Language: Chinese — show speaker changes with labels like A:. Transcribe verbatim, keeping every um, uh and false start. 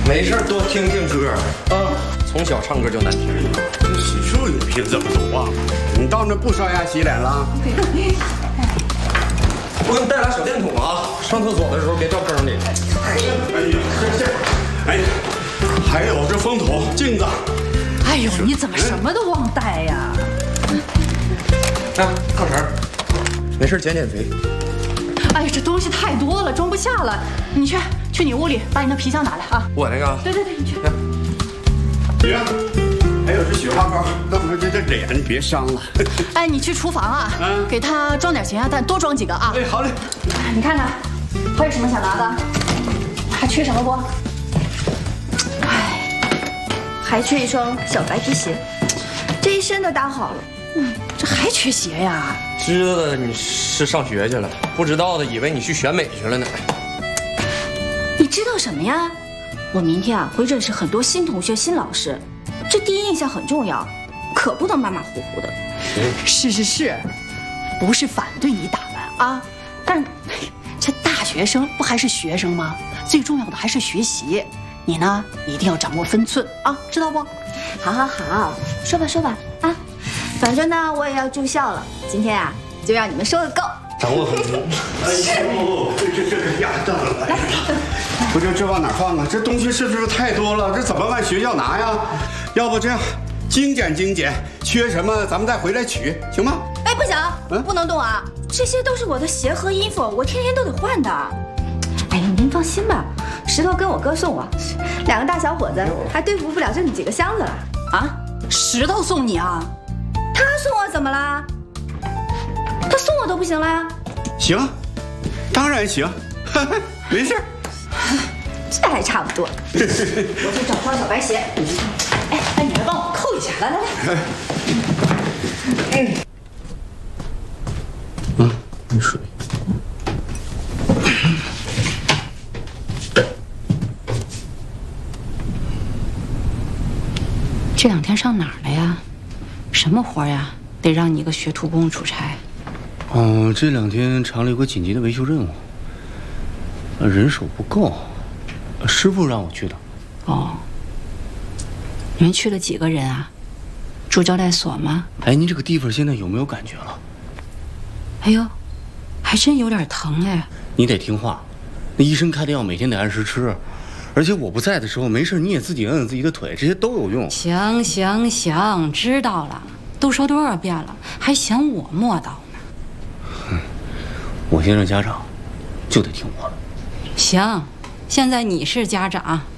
A: 没事，多听听歌啊。从小唱歌就难听。
B: 这洗漱用品怎么都忘了？你到那不刷牙洗脸了？
A: 我给你带俩小电筒啊，上厕所的时候别掉坑里。
B: 哎呀，这这，哎呀，还有这风筒、镜子。
C: 哎呦，你怎么什么都忘带呀？
A: 啊，烫绳，没事减减肥。
C: 哎呀，这东西太多了，装不下了。你去去你屋里把你那皮箱拿来啊。
A: 我那个？
C: 对对对，你去。
B: 别，还有这雪花膏，等会儿这这脸你别伤了。
C: 哎，你去厨房啊，嗯、给他装点咸鸭蛋，多装几个啊。
B: 哎，好嘞。
C: 你看看，还有什么想拿的？还缺什么不？
D: 哎，还缺一双小白皮鞋，这一身都搭好了。
C: 嗯，这还缺鞋呀？
A: 知道的你是上学去了，不知道的以为你去选美去了呢。
D: 你知道什么呀？我明天啊会认识很多新同学、新老师，这第一印象很重要，可不能马马虎虎的。
C: 是是是，不是反对你打扮啊，但是这大学生不还是学生吗？最重要的还是学习。你呢，一定要掌握分寸啊，知道不？
D: 好好好，说吧说吧啊，反正呢我也要住校了，今天啊就让你们收个够。
A: 掌握分寸。
B: 哎呦，这这这个鸭蛋，来，不知这往哪放啊？这东西是不是太多了？这怎么往学校拿呀？要不这样，精简精简，缺什么咱们再回来取，行吗？
D: 哎，不行，嗯、不能动啊！这些都是我的鞋和衣服，我天天都得换的。哎呀，您放心吧，石头跟我哥送我，两个大小伙子还对付不了这么几个箱子了
C: 啊！石头送你啊？
D: 他送我怎么啦？他送我都不行啦？
B: 行，当然行，没事。
D: 这还差不多。我去找双小白鞋。哎，哎，你来帮我扣一下，来来来。
B: 嗯。嗯，你水。
C: 这两天上哪儿了呀？什么活呀？得让你一个学徒工出差。
E: 哦，这两天厂里有个紧急的维修任务，人手不够，师傅让我去的。
C: 哦，你们去了几个人啊？住招待所吗？
E: 哎，您这个地方现在有没有感觉了？
C: 哎呦，还真有点疼哎。
E: 你得听话，那医生开的药每天得按时吃，而且我不在的时候，没事你也自己摁摁自己的腿，这些都有用。
C: 行行行，知道了，都说多少遍了，还嫌我磨叨。
E: 我现在家长就得听我的。
C: 行，现在你是家长，